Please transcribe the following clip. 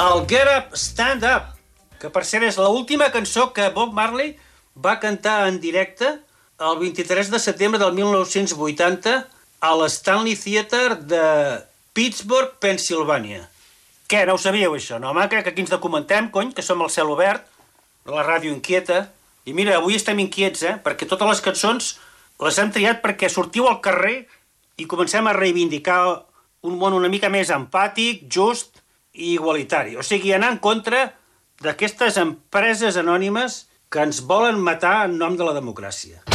El Get Up, Stand Up, que per cert és l'última cançó que Bob Marley va cantar en directe el 23 de setembre del 1980 a l'Stanley Theatre de Pittsburgh, Pennsylvania. Què, no ho sabíeu, això, no, home? Que aquí ens documentem, cony, que som al cel obert, la ràdio inquieta. I mira, avui estem inquiets, perquè totes les cançons les hem triat perquè sortiu al carrer i comencem a reivindicar un món una mica més empàtic, just i igualitari. O sigui, anar en contra d'aquestes empreses anònimes que ens volen matar en nom de la democràcia.